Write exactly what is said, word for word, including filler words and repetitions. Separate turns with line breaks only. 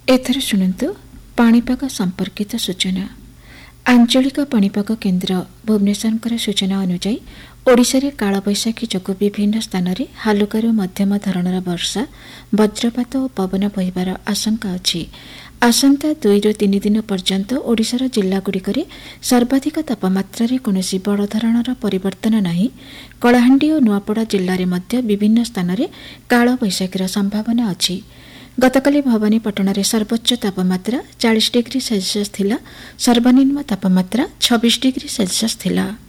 ଏଥର ଶୁଣନ୍ତୁ ପାଣିପାଗ ସମ୍ପର୍କିତ ସୂଚନା। ଆଞ୍ଚଳିକ ପାଣିପାଗ କେନ୍ଦ୍ର ଭୁବନେଶ୍ୱରଙ୍କର ସୂଚନା ଅନୁଯାୟୀ ଓଡ଼ିଶାରେ କାଳବୈଶାଖୀ ଯୋଗୁଁ ବିଭିନ୍ନ ସ୍ଥାନରେ ହାଲୁକାରୁ ମଧ୍ୟମ ଧରଣର ବର୍ଷା, ବଜ୍ରପାତ ଓ ପବନ ବହିବାର ଆଶଙ୍କା ଅଛି। ଆସନ୍ତା ଦୁଇରୁ ତିନି ଦିନ ପର୍ଯ୍ୟନ୍ତ ଓଡ଼ିଶାର ଜିଲ୍ଲାଗୁଡ଼ିକରେ ସର୍ବାଧିକ ତାପମାତ୍ରାରେ କୌଣସି ବଡ଼ ଧରଣର ପରିବର୍ତ୍ତନ ନାହିଁ। କଳାହାଣ୍ଡି ଓ ନୂଆପଡ଼ା ଜିଲ୍ଲାରେ ମଧ୍ୟ ବିଭିନ୍ନ ସ୍ଥାନରେ କାଳବୈଶାଖୀର ସମ୍ଭାବନା ଅଛି। ଗତକାଲି ଭବାନୀପାଟଣାରେ ସର୍ବୋଚ୍ଚ ତାପମାତ୍ରା ଚାଳିଶ ଡିଗ୍ରୀ ସେଲସିୟସ୍ ଥିଲା, ସର୍ବନିମ୍ନ ତାପମାତ୍ରା ଛବିଶ ଡିଗ୍ରୀ ସେଲସିୟସ୍ ଥିଲା।